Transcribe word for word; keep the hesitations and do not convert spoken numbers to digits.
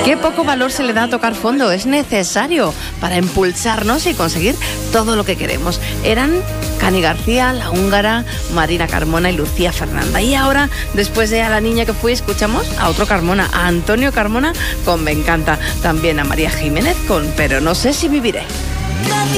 Qué poco valor se le da a tocar fondo, es necesario para impulsarnos y conseguir todo lo que queremos. Eran Cani García, La Húngara, Marina Carmona y Lucía Fernanda. Y ahora, después de A la niña que fui, escuchamos a otro Carmona, a Antonio Carmona con Me encanta. También a María Jiménez con Pero no sé si viviré.